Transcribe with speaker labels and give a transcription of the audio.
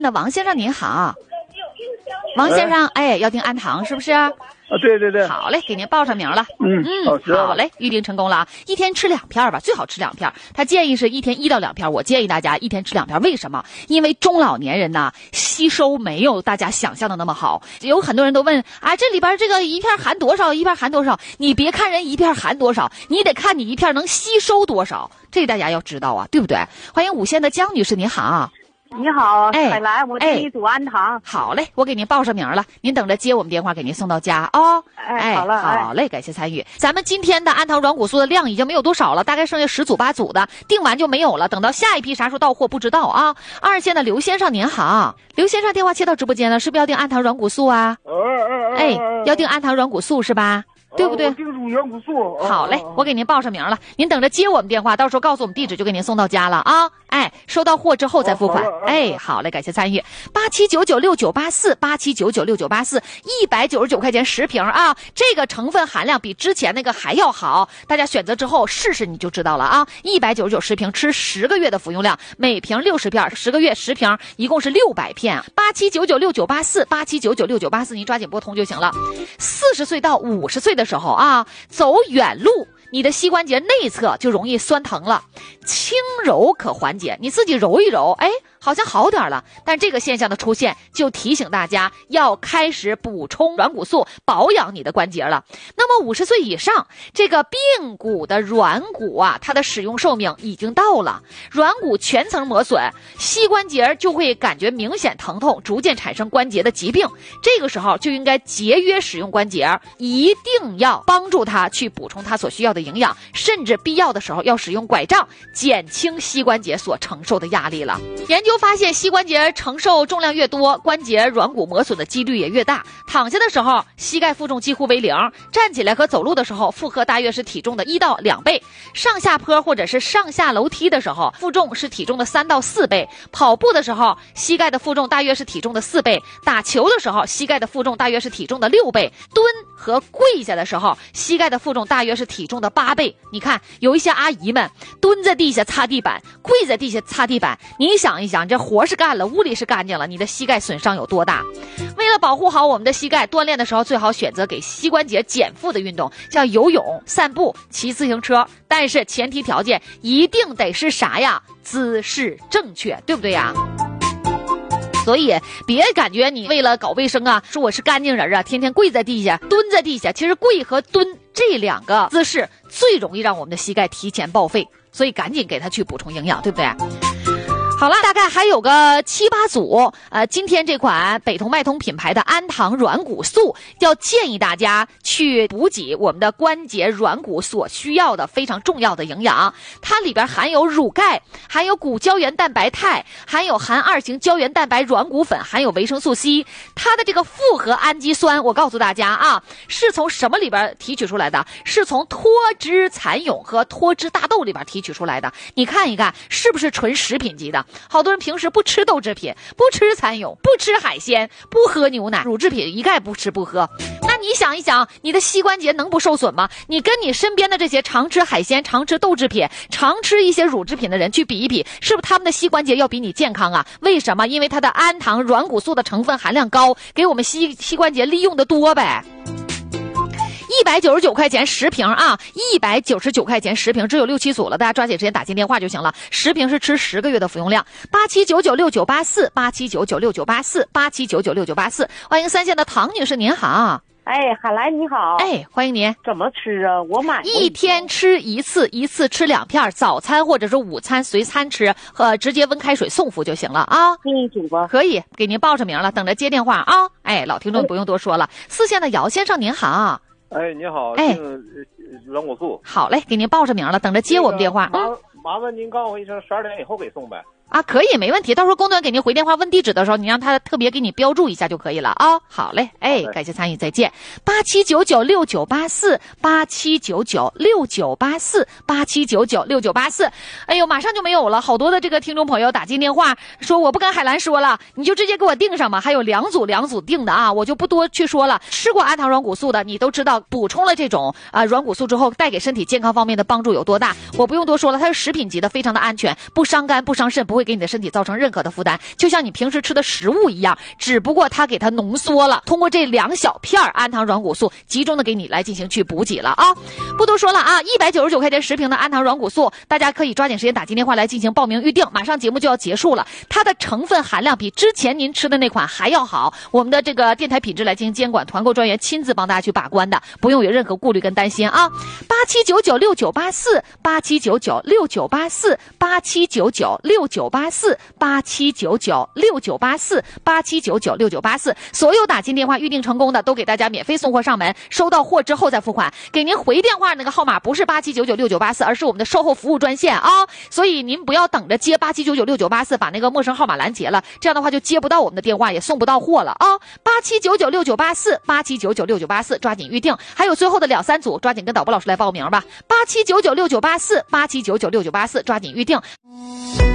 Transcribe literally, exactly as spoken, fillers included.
Speaker 1: 那王先生您好，王先生，哎，要订安糖是不是？啊，
Speaker 2: 对对对。
Speaker 1: 好嘞，给您报上名了。
Speaker 2: 嗯
Speaker 1: 嗯，好嘞，预定成功了啊！一天吃两片吧，最好吃两片。他建议是一天一到两片，我建议大家一天吃两片。为什么？因为中老年人呢，吸收没有大家想象的那么好。有很多人都问啊，这里边这个一片含多少？一片含多少？你别看人一片含多少，你得看你一片能吸收多少，这大家要知道啊，对不对？欢迎五线的江女士，您好。
Speaker 3: 你好，
Speaker 1: 哎，
Speaker 3: 海来，我订一组安糖、
Speaker 1: 哎。好嘞，我给您报上名了，您等着接我们电话，给您送到家哦。
Speaker 3: 哎，好了，
Speaker 1: 好嘞，感谢参与。咱们今天的安糖软骨素的量已经没有多少了，大概剩下十组八组的，订完就没有了。等到下一批啥时候到货不知道啊。二线的刘先生您好，刘先生电话切到直播间了，是不是要订安糖软骨素啊？哎，要订安糖软骨素是吧？对不对？
Speaker 2: 我订组软骨素。
Speaker 1: 好嘞，我给您报上名了，您等着接我们电话，到时候告诉我们地址就给您送到家了啊。哎，收到货之后再付款。哎，好嘞，感谢参与。八七九九六九八四，八七九九六九八四，一百九十九块钱十瓶啊，这个成分含量比之前那个还要好，大家选择之后试试你就知道了啊。一百九十九十瓶，吃十个月的服用量，每瓶六十片，十个月十瓶，一共是六百片。八七九九六九八四，八七九九六九八四，您抓紧拨通就行了。四十岁到五十岁的时候啊，走远路，你的膝关节内侧就容易酸疼了，轻揉可缓解，你自己揉一揉，哎，好像好点了。但这个现象的出现就提醒大家要开始补充软骨素，保养你的关节了。那么五十岁以上，这个髌骨的软骨啊，它的使用寿命已经到了，软骨全层磨损，膝关节就会感觉明显疼痛，逐渐产生关节的疾病。这个时候就应该节约使用关节，一定要帮助它去补充它所需要的营养，甚至必要的时候要使用拐杖，减轻膝关节所承受的压力了。研究发现，膝关节承受重量越多，关节软骨磨损的几率也越大。躺下的时候，膝盖负重几乎为零；站起来和走路的时候，负荷大约是体重的一到两倍；上下坡或者是上下楼梯的时候，负重是体重的三到四倍；跑步的时候，膝盖的负重大约是体重的四倍；打球的时候，膝盖的负重大约是体重的六倍；蹲和跪下的时候，膝盖的负重大约是体重的八倍。你看，有一些阿姨们蹲在地下擦地板，跪在地下擦地板，你想一想，这活是干了，屋里是干净了，你的膝盖损伤有多大？为了保护好我们的膝盖，锻炼的时候最好选择给膝关节减负的运动，像游泳、散步、骑自行车，但是前提条件一定得是啥呀？姿势正确，对不对呀？所以别感觉你为了搞卫生啊，说我是干净人啊，天天跪在地下蹲在地下，其实跪和蹲这两个姿势最容易让我们的膝盖提前报废，所以赶紧给它去补充营养，对不对？好了，大概还有个七八组，呃，今天这款北通脉通品牌的安糖软骨素，要建议大家去补给我们的关节软骨所需要的非常重要的营养。它里边含有乳钙，含有骨胶原蛋白肽，含有含二型胶原蛋白软骨粉，含有维生素 C。它的这个复合氨基酸，我告诉大家啊，是从什么里边提取出来的？是从脱脂蚕蛹和脱脂大豆里边提取出来的。你看一看，是不是纯食品级的？好多人平时不吃豆制品，不吃蚕蛹，不吃海鲜，不喝牛奶，乳制品一概不吃不喝。那你想一想，你的膝关节能不受损吗？你跟你身边的这些常吃海鲜、常吃豆制品、常吃一些乳制品的人去比一比，是不是他们的膝关节要比你健康啊？为什么？因为它的安糖软骨素的成分含量高，给我们膝膝关节利用的多呗。一百九十九块钱十瓶啊，一百九十九块钱十瓶，只有六七组了，大家抓紧时间打进电话就行了。十瓶是吃十个月的服用量。八七九九六九八四，八七九九六九八四，八七九九六九八四。欢迎三线的唐女士，您好。
Speaker 3: 哎，海来你好。
Speaker 1: 哎，欢迎您。
Speaker 3: 怎么吃啊？我买
Speaker 1: 一天吃一次，一次吃两片，早餐或者是午餐随餐吃，和直接温开水送服就行了啊。
Speaker 3: 订一组吧。
Speaker 1: 可以，给您报上名了，等着接电话啊。哎，老听众不用多说了。四线的姚先生您好。
Speaker 2: 哎，你好，
Speaker 1: 哎，
Speaker 2: 软骨素。
Speaker 1: 好嘞，给您报上名了，等着接我们电话。
Speaker 2: 麻麻烦您告诉我一声，十二点以后给送呗。
Speaker 1: 啊，可以，没问题。到时候工作人员给您回电话问地址的时候，你让他特别给你标注一下就可以了啊。好嘞，哎，感谢参与，再见。八七九九六九八四，八七九九六九八四，八七九九六九八四。哎呦，马上就没有了，好多的这个听众朋友打进电话说我不跟海兰说了，你就直接给我订上吧。还有两组两组订的啊，我就不多去说了。吃过安糖软骨素的，你都知道补充了这种啊、呃、软骨素。 素之后带给身体健康方面的帮助有多大，我不用多说了，它是食品级的，非常的安全，不伤肝不伤肾，不会给你的身体造成任何的负担，就像你平时吃的食物一样，只不过它给它浓缩了，通过这两小片氨糖软骨素集中的给你来进行去补给了啊！不多说了啊，一百九十九块钱十瓶的氨糖软骨素，大家可以抓紧时间打进电话来进行报名预定，马上节目就要结束了，它的成分含量比之前您吃的那款还要好，我们的这个电台品质来进行监管，团购专员亲自帮大家去把关的，不用有任何顾虑跟担心啊！八七九九六九八四，八七九九六九八四，八七九九六九八四，八七九九六九八四，八七九九六九八四，所有打进电话预定成功的都给大家免费送货上门，收到货之后再付款。给您回电话那个号码不是八七九九六九八四，而是我们的售后服务专线啊！所以您不要等着接八七九九六九八四，把那个陌生号码拦截了，这样的话就接不到我们的电话，也送不到货了啊！八七九九六九八四，八七九九六九八四，抓紧预定。还有最后的两三组，抓紧跟导播老师来报名吧。八七九九六九八四，八七九九六九八四，抓紧预定。